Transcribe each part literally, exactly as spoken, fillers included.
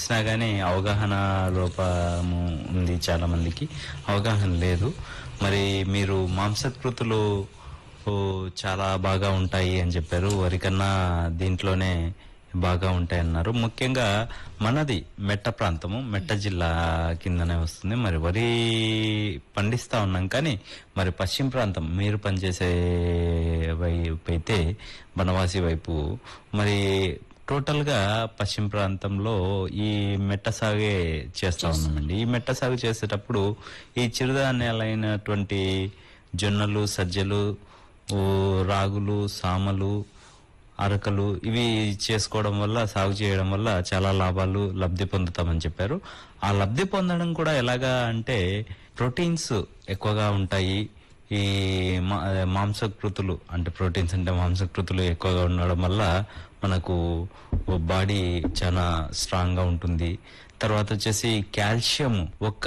తెలిసినా గానీ అవగాహన లోపము ఉంది, చాలా మందికి అవగాహన లేదు. మరి మీరు మాంసకృతులు ఓ, చాలా బాగా ఉంటాయి అని చెప్పారు. వరి కన్నా దీంట్లోనే బాగా ఉంటాయన్నారు. ముఖ్యంగా మనది మెట్ట ప్రాంతము, మెట్ట జిల్లా కిందనే వస్తుంది. మరి వరి పండిస్తా ఉన్నాం, కానీ మరి పశ్చిమ ప్రాంతం మీరు పనిచేసే వైపు అయితే బనవాసి వైపు మరి టోటల్ గా పశ్చిమ ప్రాంతంలో ఈ మెట్ట సాగే చేస్తా ఉన్నామండి. ఈ మెట్ట సాగు చేసేటప్పుడు ఈ చిరుధాన్యాలైనటువంటి జొన్నలు, సజ్జలు, ఓ రాగులు, సామలు, అరకలు ఇవి చేసుకోవడం వల్ల, సాగు చేయడం వల్ల చాలా లాభాలు, లబ్ధి పొందుతామని చెప్పారు. ఆ లబ్ధి పొందడం కూడా ఎలాగా అంటే ప్రోటీన్స్ ఎక్కువగా ఉంటాయి. ఈ మాంసకృతులు అంటే ప్రోటీన్స్ అంటే మాంసకృతులు ఎక్కువగా ఉండడం వల్ల మనకు బాడీ చాలా స్ట్రాంగ్ గా ఉంటుంది. తర్వాత వచ్చేసి కాల్షియం, ఒక్క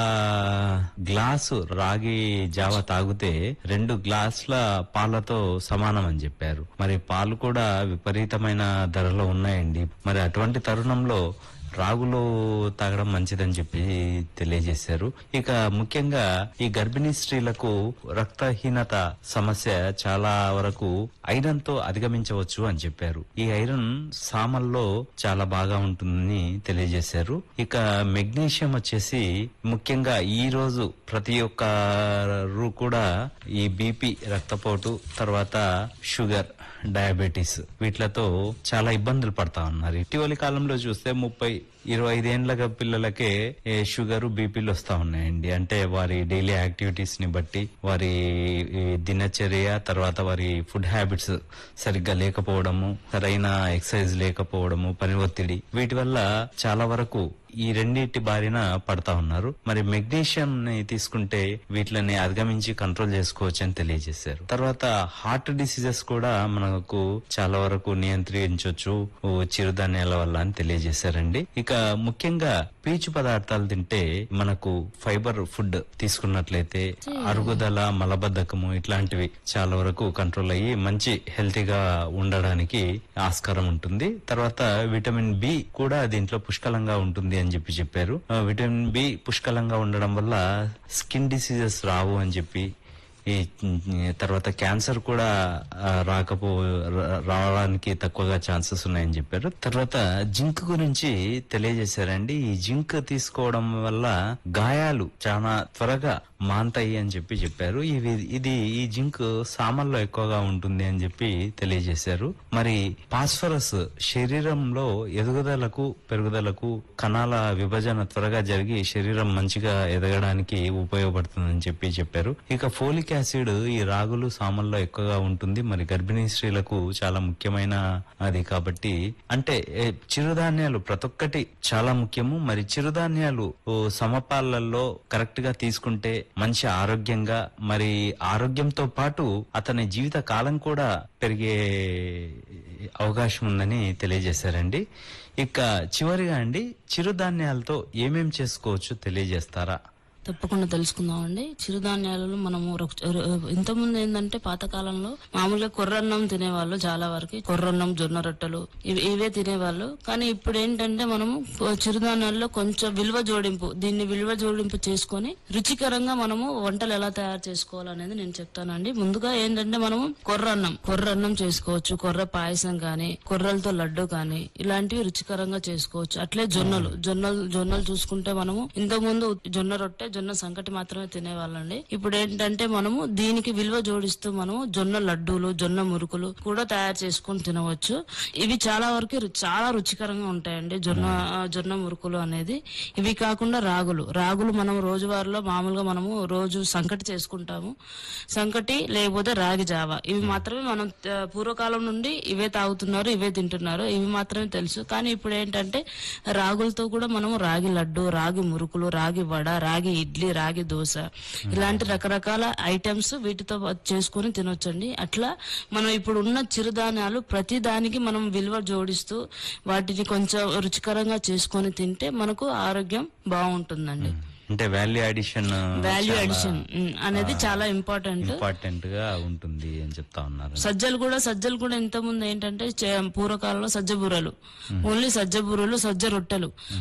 గ్లాసు రాగి జావ తాగితే రెండు గ్లాసుల పాలతో సమానం అని చెప్పారు. మరి పాలు కూడా విపరీతమైన ధరలో ఉన్నాయండి. మరి అటువంటి తరుణంలో రాగులు తాగడం మంచిదని చెప్పి తెలియజేశారు. ఇక ముఖ్యంగా ఈ గర్భిణీ స్త్రీలకు రక్తహీనత సమస్య చాలా వరకు ఐరన్ తో అధిగమించవచ్చు అని చెప్పారు. ఈ ఐరన్ సామల్లో చాలా బాగా ఉంటుందని తెలియజేశారు. ఇక మెగ్నీషియం వచ్చేసి ముఖ్యంగా ఈ రోజు ప్రతి ఒక్కరు కూడా ఈ బీపీ, రక్తపోటు, తర్వాత షుగర్, డయాబెటీస్ వీటిలతో చాలా ఇబ్బందులు పడతా ఉన్నారు. ఇటీవలి కాలంలో చూస్తే ముప్పై ఇరవై ఐదేళ్ల పిల్లలకే షుగర్, బీపీలు వస్తా ఉన్నాయండి. అంటే వారి డైలీ యాక్టివిటీస్ ని బట్టి, వారి దినచర్య, తర్వాత వారి ఫుడ్ హ్యాబిట్స్ సరిగ్గా లేకపోవడము, సరైన ఎక్సర్సైజ్ లేకపోవడము, పని ఒత్తిడి, వీటి వల్ల చాలా వరకు ఈ రెండింటి బారిన పడతా ఉన్నారు. మరి మెగ్నీషియం ని తీసుకుంటే వీటిని అధిగమించి కంట్రోల్ చేసుకోవచ్చు అని తెలియజేశారు. తర్వాత హార్ట్ డిసీజెస్ కూడా మనకు చాలా వరకు నియంత్రించవచ్చు చిరుధాన్యాల వల్ల అని తెలియజేశారండి. ఇక ముఖ్యంగా పీచు పదార్థాలు తింటే మనకు ఫైబర్ ఫుడ్ తీసుకున్నట్లయితే అరుగుదల, మలబద్ధకము ఇట్లాంటివి చాలా వరకు కంట్రోల్ అయ్యి మంచి హెల్తీగా ఉండడానికి ఆస్కారం ఉంటుంది. తర్వాత విటమిన్ బి కూడా దీంట్లో పుష్కలంగా ఉంటుంది అని చెప్పి చెప్పారు. విటమిన్ బి పుష్కలంగా ఉండడం వల్ల స్కిన్ డిసీజెస్ రావు అని చెప్పి, ఈ తర్వాత క్యాన్సర్ కూడా రాకపో రావడానికి తక్కువగా ఛాన్సెస్ ఉన్నాయని చెప్పారు. తర్వాత జింక్ గురించి తెలియజేశారండి. ఈ జింక్ తీసుకోవడం వల్ల గాయాలు చాలా త్వరగా మాంతాయి అని చెప్పి చెప్పారు. ఇవి ఇది ఈ జింక్ సామల్లో ఎక్కువగా ఉంటుంది అని చెప్పి తెలియజేశారు. మరి ఫాస్ఫరస్ శరీరంలో ఎదుగుదలకు, పెరుగుదలకు, కణాల విభజన త్వరగా జరిగి శరీరం మంచిగా ఎదగడానికి ఉపయోగపడుతుందని చెప్పి చెప్పారు. ఇక ఫోలిక్ యాసిడ్ ఈ రాగులు, సామల్లో ఎక్కువగా ఉంటుంది. మరి గర్భిణీ స్త్రీలకు చాలా ముఖ్యమైన అది కాబట్టి, అంటే చిరుధాన్యాలు ప్రతి ఒక్కటి చాలా ముఖ్యము. మరి చిరుధాన్యాలు సమపాలల్లో కరెక్ట్ గా తీసుకుంటే మంచి ఆరోగ్యంగా, మరి ఆరోగ్యంతో పాటు అతని జీవిత కాలం కూడా పెరిగే అవకాశం ఉందని తెలియజేశారండి. ఇక చివరిగా అండి, చిరుధాన్యాలతో ఏమేం చేసుకోవచ్చు తెలియజేస్తారా? తప్పకుండా తెలుసుకుందామండి. చిరుధాన్యాలలో మనము ఇంతకుముందు ఏంటంటే పాతకాలంలో మామూలుగా కొర్రన్నం తినేవాళ్ళు, చాలా వరకు కొర్రన్నం, జొన్న రొట్టెలు ఇవి ఇవే తినేవాళ్ళు. కానీ ఇప్పుడు ఏంటంటే మనము చిరుధాన్యాల్లో కొంచెం విలువ జోడింపు, దీన్ని విలువ జోడింపు చేసుకొని రుచికరంగా మనము వంటలు ఎలా తయారు చేసుకోవాలనేది నేను చెప్తానండి. ముందుగా ఏంటంటే మనము కొర్రన్నం కొర్రన్నం చేసుకోవచ్చు, కొర్ర పాయసం కానీ, కొర్రలతో లడ్డు కానీ, ఇలాంటివి రుచికరంగా చేసుకోవచ్చు. అట్లే జొన్నలు జొన్నలు జొన్నలు చూసుకుంటే మనము ఇంతకుముందు జొన్న రొట్టె, జొన్న సంకటి మాత్రమే తినేవాళ్ళండి. ఇప్పుడు ఏంటంటే మనము దీనికి విలువ జోడిస్తూ మనము జొన్న లడ్డూలు, జొన్న మురుకులు కూడా తయారు చేసుకుని తినవచ్చు. ఇవి చాలా వరకు చాలా రుచికరంగా ఉంటాయండి, జొన్న జొన్న మురుకులు అనేది. ఇవి కాకుండా రాగులు రాగులు మనం రోజువారీలో మామూలుగా మనము రోజు సంకటి చేసుకుంటాము. సంకటి లేకపోతే రాగి జావ, ఇవి మాత్రమే మనం పూర్వకాలం నుండి ఇవే తాగుతున్నారు, ఇవే తింటున్నారు, ఇవి మాత్రమే తెలుసు. కానీ ఇప్పుడు ఏంటంటే రాగులతో కూడా మనము రాగి లడ్డు, రాగి మురుకులు, రాగి వడ, రాగి ఇడ్లీ, రాగి దోశ, ఇలాంటి రకరకాల ఐటమ్స్ వీటితో చేసుకుని తినొచ్చండి. అట్లా మనం ఇప్పుడు ఉన్న చిరుధాన్యాలు ప్రతి దానికి మనం విలువ జోడిస్తూ వాటిని కొంచెం రుచికరంగా చేసుకొని తింటే మనకు ఆరోగ్యం బాగుంటుందండి. అంటే వాల్యూ అడిషన్ వాల్యూ అడిషన్ అనేది చాలా ఇంపార్టెంట్ ఇంపార్టెంట్ గా ఉంటుంది అని చెప్తా ఉన్నారు. సజ్జలు కూడా సజ్జలు కూడా ఇంత ముందు ఏంటంటే పూర్వకాలంలో సజ్జ బూరలు, ఓన్లీ సజ్జ బూరలు, సజ్జ రొట్టెలు